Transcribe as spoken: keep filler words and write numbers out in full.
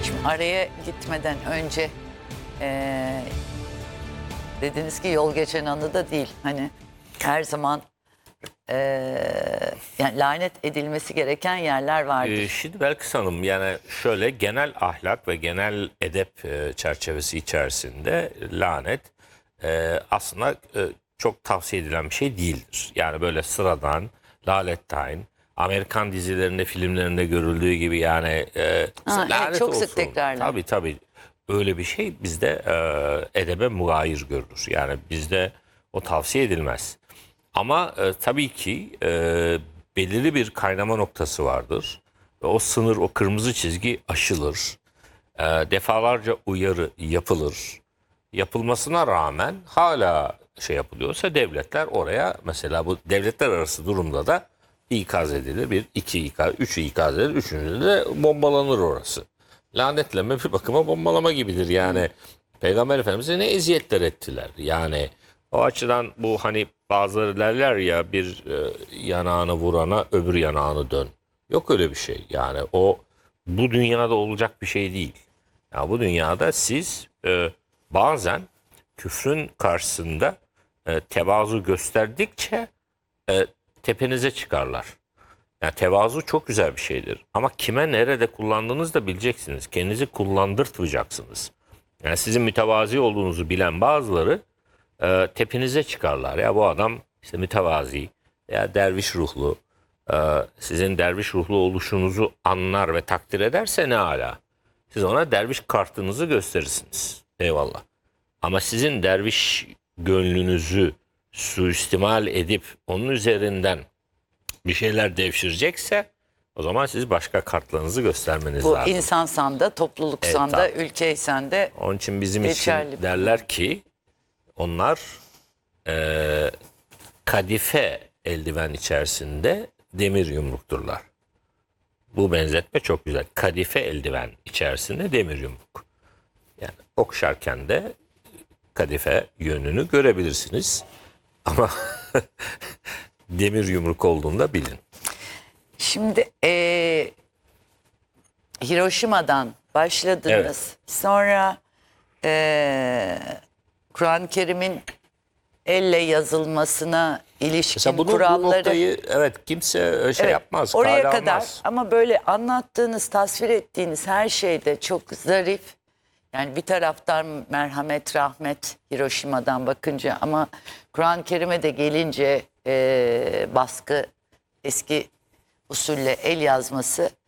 Şimdi araya gitmeden önce eee, dediniz ki yol geçen anı da değil. Hani her zaman eee, yani lanet edilmesi gereken yerler vardır. Ee, şimdi Belkıs Hanım, yani şöyle genel ahlak ve genel edep e, çerçevesi içerisinde lanet e, aslında e, çok tavsiye edilen bir şey değildir. Yani böyle sıradan, lalettayn, Amerikan dizilerinde, filmlerinde görüldüğü gibi yani e, Ha, evet, lanet çok olsun. sık tekrarlar. Tabii tabii. Öyle bir şey bizde e, edebe mugayir görülür. Yani bizde o tavsiye edilmez. Ama e, tabii ki e, belirli bir kaynama noktası vardır. Ve o sınır, o kırmızı çizgi aşılır. E, defalarca uyarı yapılır. Yapılmasına rağmen hala şey yapılıyorsa devletler oraya, mesela bu devletler arası durumda da ikaz edilir. Bir, iki ikaz, üç ikaz edilir. Üçüncüde de bombalanır orası. Lanetleme bir bakıma bombalama gibidir. Yani Peygamber Efendimiz'e ne eziyetler ettiler. Yani o açıdan bu, hani bazıları derler ya, bir e, yanağını vurana öbür yanağını dön. Yok öyle bir şey. Yani o bu dünyada olacak bir şey değil. Ya bu dünyada siz e, bazen küfrün karşısında e, tevazu gösterdikçe e, tepenize çıkarlar. Yani tevazu çok güzel bir şeydir. Ama kime nerede kullandığınızı da bileceksiniz. Kendinizi kullandırtmayacaksınız. Yani sizin mütevazi olduğunuzu bilen bazıları e, tepinize çıkarlar. Ya bu adam işte mütevazi veya derviş ruhlu. E, sizin derviş ruhlu oluşunuzu anlar ve takdir ederse ne ala. Siz ona derviş kartınızı gösterirsiniz. Eyvallah. Ama sizin derviş gönlünüzü suistimal edip onun üzerinden bir şeyler devşirecekse o zaman siz başka kartlarınızı göstermeniz Bu lazım. insansan da, topluluksan Evet, da, tabii. ülkeysen de Onun için bizim geçerli. için derler ki onlar e, kadife eldiven içerisinde demir yumrukturlar. Bu benzetme çok güzel. Kadife eldiven içerisinde demir yumruk. Yani okşarken de kadife yönünü görebilirsiniz. Ama demir yumruk olduğunda bilin. Şimdi eee, Hiroşima'dan başladınız. Evet. Sonra eee, Kur'an-ı Kerim'in elle yazılmasına ilişkin Mesela bunu, bu kuralları. noktayı evet kimse şey Evet, yapmaz, oraya kale kadar almaz. ama böyle anlattığınız, tasvir ettiğiniz her şeyde çok zarif. Yani bir taraftan merhamet, rahmet Hiroşima'dan bakınca, ama Kur'an-ı Kerim'e de gelince eee, baskı, eski usulle el yazması